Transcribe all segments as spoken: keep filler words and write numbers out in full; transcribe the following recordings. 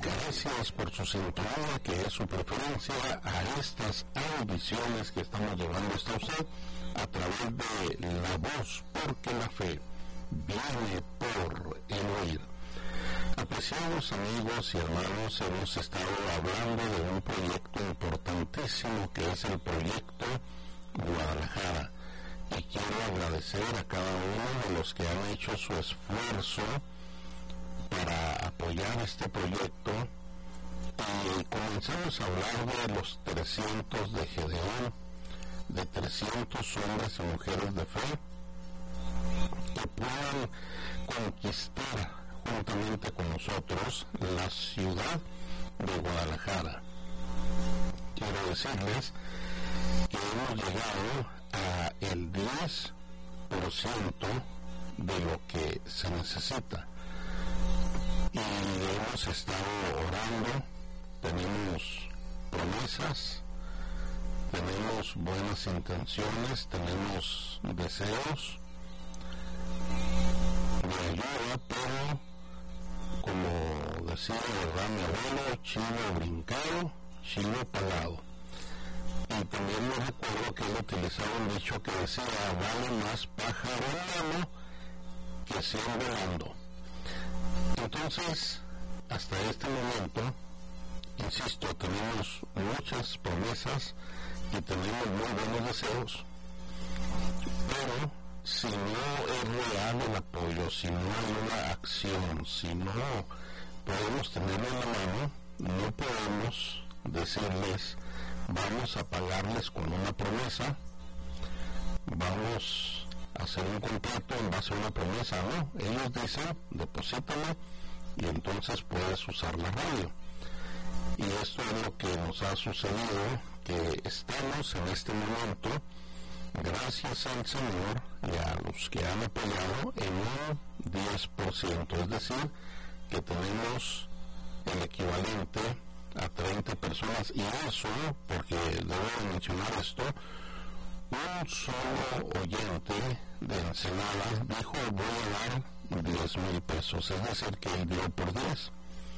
Gracias por su sintonía, que es su preferencia a estas audiciones que estamos llevando hasta usted a través de la voz, porque la fe viene por el oír. Apreciados amigos y hermanos, hemos estado hablando de un proyecto importantísimo que es el proyecto Guadalajara, y quiero agradecer a cada uno de los que han hecho su esfuerzo para apoyar este proyecto. Y comenzamos a hablar de los trescientos de Gedeón, de trescientos hombres y mujeres de fe que puedan conquistar juntamente con nosotros la ciudad de Guadalajara. Quiero decirles que hemos llegado a el diez por ciento de lo que se necesita, y hemos estado orando, tenemos promesas, tenemos buenas intenciones, tenemos deseos de ayuda, pero como decía ¿verdad? mi abuelo, chivo brincado, chivo palado. Y también me recuerdo que él utilizaba un dicho que decía: vale más pájaro en mano que cien volando. Entonces, hasta este momento, insisto, tenemos muchas promesas y tenemos muy buenos deseos, pero si no es real el apoyo, si no hay una acción, si no podemos tenerlo en la mano, no podemos decirles vamos a pagarles con una promesa, vamos a hacer un contrato en base a una promesa. No, ellos dicen deposítame y entonces puedes usar la radio. Y esto es lo que nos ha sucedido, que estamos en este momento, gracias al Señor y a los que han apoyado, en un diez por ciento, es decir, que tenemos el equivalente a treinta personas, y eso, porque debo de mencionar esto, un solo oyente de Ensenada dijo voy a dar diez mil pesos, es decir, que él dio por diez.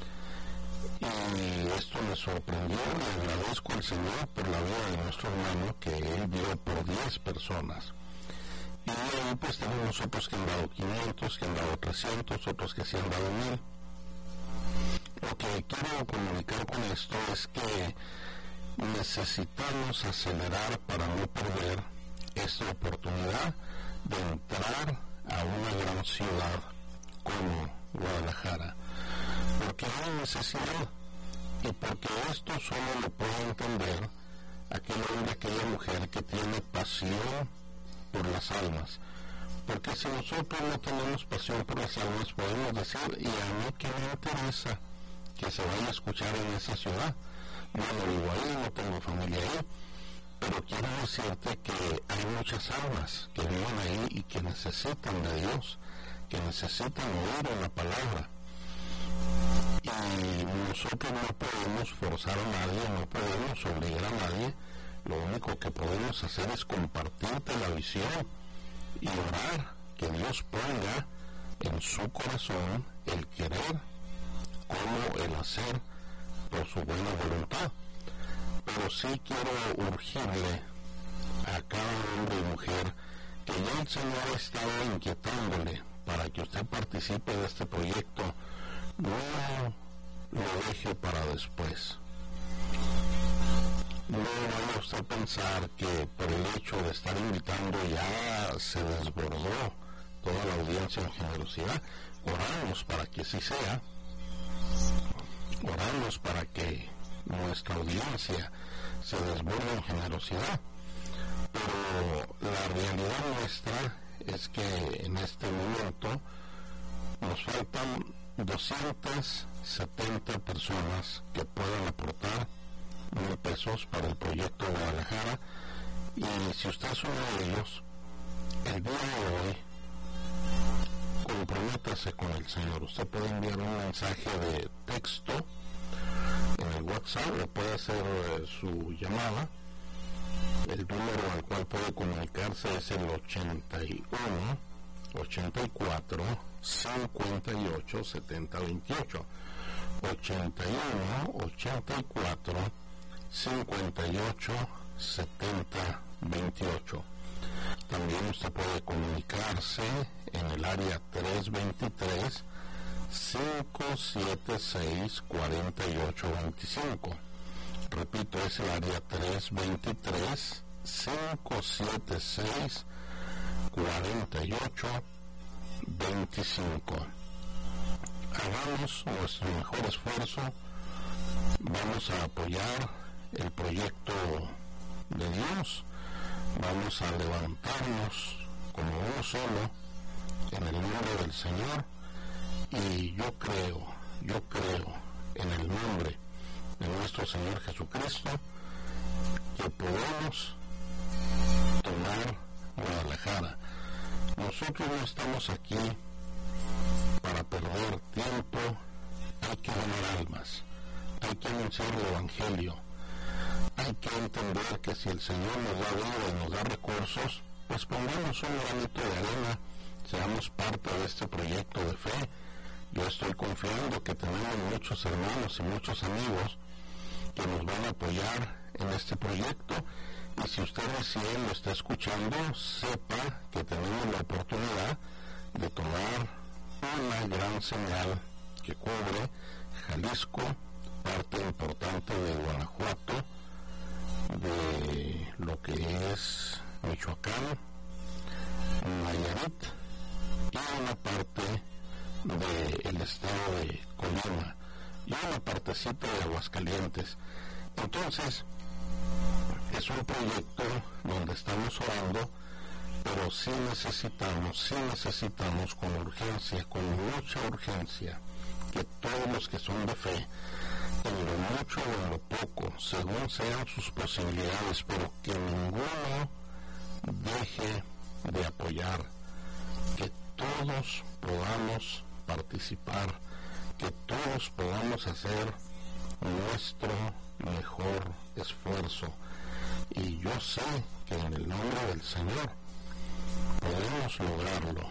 Y esto me sorprendió, le agradezco al Señor por la vida de nuestro hermano, que él dio por diez personas. Y ahí pues tenemos otros que han dado quinientos, que han dado trescientos, otros que sí han dado mil. Lo que quiero comunicar con esto es que necesitamos acelerar para no perder esta oportunidad de entrar a una gran ciudad como Guadalajara, porque hay necesidad, y porque esto solo lo puede entender aquel hombre, aquella mujer que tiene pasión por las almas. Porque si nosotros no tenemos pasión por las almas, podemos decir, y a mí que me interesa que se vaya a escuchar en esa ciudad, yo no vivo ahí, no tengo familia ahí, pero quiero decirte que hay muchas almas que viven ahí y que necesitan de Dios, que necesitan oír una palabra. Y nosotros no podemos forzar a nadie, no podemos obligar a nadie. Lo único que podemos hacer es compartirte la visión y orar que Dios ponga en su corazón el querer como el hacer por su buena voluntad. Pero sí quiero urgirle a cada hombre y mujer que ya el Señor ha estado inquietándole para que usted participe de este proyecto. No lo deje para después. No vaya usted a pensar que por el hecho de estar invitando ya se desbordó toda la audiencia en generosidad. Oramos para que así sea. Oramos para que nuestra audiencia se desborde en generosidad. Pero la realidad nuestra es que en este momento nos faltan doscientas setenta personas que puedan aportar mil pesos para el proyecto de Guadalajara. Y si usted es uno de ellos, el día de hoy comprométase con el Señor. Usted puede enviar un mensaje de texto en el WhatsApp, o puede hacer eh, su llamada. El número al cual puede comunicarse es el ochenta y uno, ochenta y cuatro, cincuenta y ocho, setenta, veintiocho. ochenta y uno, ochenta y cuatro, cincuenta y ocho, setenta, veintiocho. También usted puede comunicarse en el área tres veintitrés, cinco setenta y seis, cuarenta y ocho veinticinco. Repito, es el área tres veintitrés, cinco setenta y seis, cuarenta y ocho veinticinco. Hagamos nuestro mejor esfuerzo. Vamos a apoyar el proyecto de Dios. Vamos a levantarnos como uno solo en el nombre del Señor. Y yo creo, yo creo en el nombre de nuestro Señor Jesucristo que podemos tomar Guadalajara. Nosotros no estamos aquí para perder tiempo. Hay que ganar almas, hay que anunciar el Evangelio, hay que entender que si el Señor nos da vida y nos da recursos, pues pongamos un granito de arena, seamos parte de este proyecto de fe. Yo estoy confiando que tenemos muchos hermanos y muchos amigos que nos van a apoyar en este proyecto. Y si usted recién lo está escuchando, sepa que tenemos la oportunidad de tomar una gran señal que cubre Jalisco, parte importante de Guanajuato, de lo que es Michoacán, Nayarit y una parte del estado de Colima y una partecita de Aguascalientes. Entonces, es un proyecto donde estamos orando, pero sí necesitamos, sí necesitamos con urgencia, con mucha urgencia, que todos los que son de fe, en lo mucho o en lo poco, según sean sus posibilidades, pero que ninguno deje de apoyar, que todos podamos participar, que todos podamos hacer nuestro mejor esfuerzo. Y yo sé que en el nombre del Señor podemos lograrlo.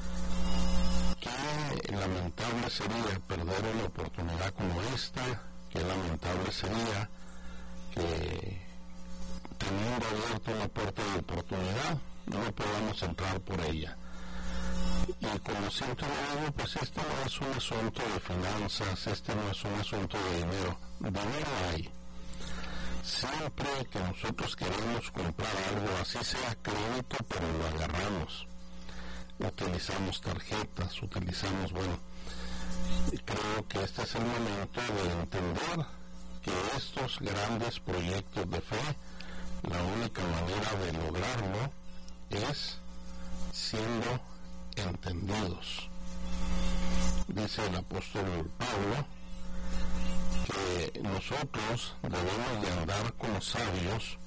Qué lamentable sería perder una oportunidad como esta, qué lamentable sería que teniendo abierta una puerta de oportunidad no podamos entrar por ella. Y como siempre digo, pues este no es un asunto de finanzas, este no es un asunto de dinero. Dinero hay. Siempre que nosotros queremos comprar algo, así sea crédito, pero lo agarramos. Utilizamos tarjetas, utilizamos, bueno, creo que este es el momento de entender que estos grandes proyectos de fe, la única manera de lograrlo es siendo entendidos. Dice el apóstol Pablo que nosotros debemos de andar como sabios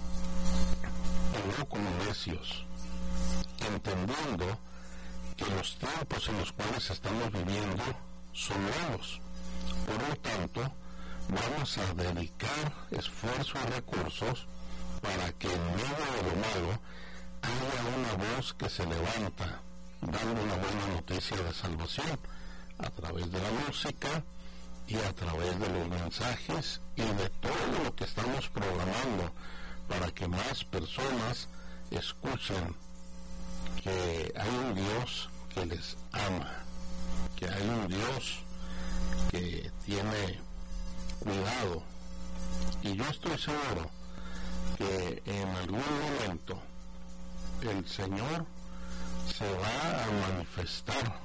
y no como necios, entendiendo que los tiempos en los cuales estamos viviendo son nuevos. Por lo tanto, vamos a dedicar esfuerzo y recursos para que en medio de lo malo haya una voz que se levanta dando una buena noticia de salvación a través de la música y a través de los mensajes y de todo lo que estamos programando para que más personas escuchen que hay un Dios que les ama, que hay un Dios que tiene cuidado. Y yo estoy seguro que en algún momento el Señor se va a manifestar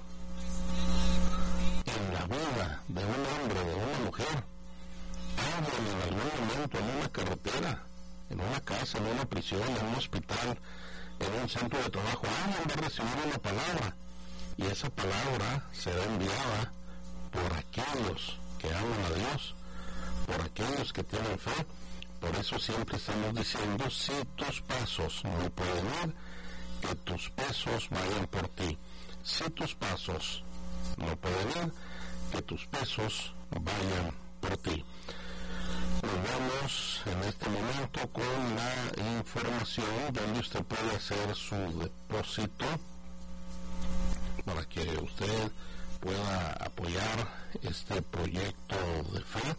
en la vida de un hombre, de una mujer. Alguien en algún momento en una carretera, en una casa, en una prisión, en un hospital, en un centro de trabajo, alguien va a recibir una palabra y esa palabra será enviada por aquellos que aman a Dios, por aquellos que tienen fe. Por eso siempre estamos diciendo, si tus pasos no pueden ir, que tus pesos vayan por ti. Si tus pasos no pueden ir, que tus pesos vayan por ti. Nos vamos en este momento con la información donde usted puede hacer su depósito para que usted pueda apoyar este proyecto de fe,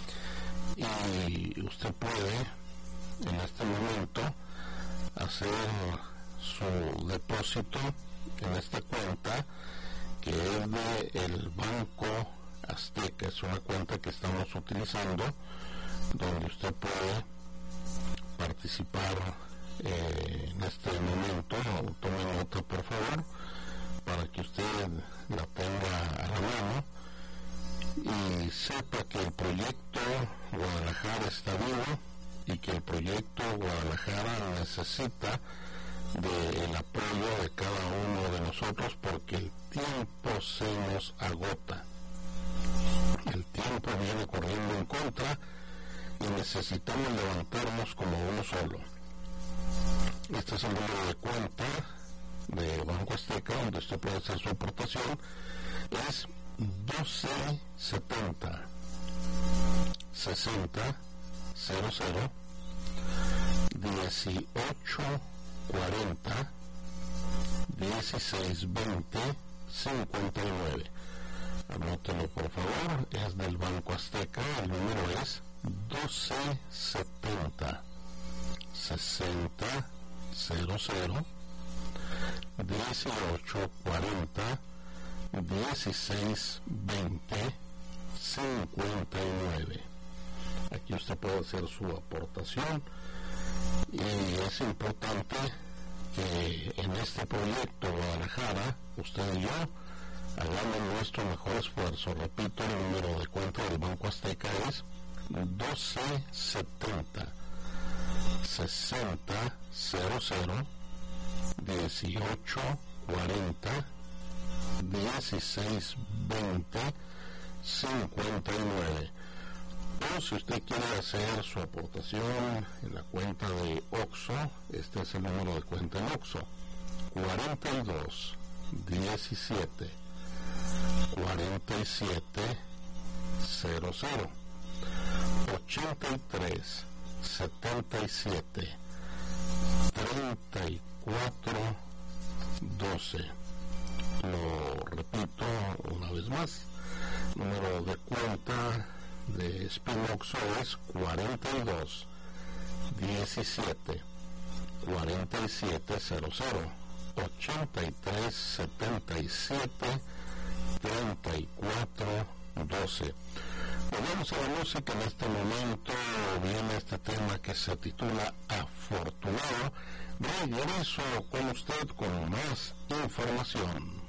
y usted puede en este momento hacer su depósito en esta cuenta, que es de el Banco Azteca. Es una cuenta que estamos utilizando, donde usted puede participar eh, en este momento. Tome nota, por favor, para que usted la tenga a la mano y sepa que el proyecto Guadalajara está vivo y que el proyecto Guadalajara necesita del apoyo de cada uno de nosotros, porque el tiempo se nos agota. El tiempo viene corriendo en contra y necesitamos levantarnos como uno solo. Este es el número de cuenta de Banco Azteca, donde usted puede hacer su aportación. Es doce setenta sesenta cero cero dieciocho cuarenta dieciséis veinte cincuenta y nueve. Anótelo, por favor. Es del Banco Azteca. El número es doce setenta sesenta cero cero dieciocho cuarenta dieciséis veinte cincuenta y nueve. Aquí usted puede hacer su aportación, y es importante que en este proyecto Guadalajara, usted y yo hagamos nuestro mejor esfuerzo. Repito, el número de cuenta del Banco Azteca es doce setenta sesenta cero cero dieciocho cuarenta dieciséis veinte cincuenta y nueve. O si usted quiere hacer su aportación en la cuenta de Oxxo, este es el número de cuenta en Oxxo: cuarenta y dos diecisiete cuarenta y siete cero cero ochenta y tres setenta y siete treinta y cuatro doce. Lo repito una vez más: número de cuenta de Spinoxo es cuarenta y dos diecisiete cuarenta y siete cero cero ochenta y tres setenta y siete treinta y cuatro doce. Volvemos a la música. En este momento viene este tema que se titula Afortunado. Regreso con usted con más información.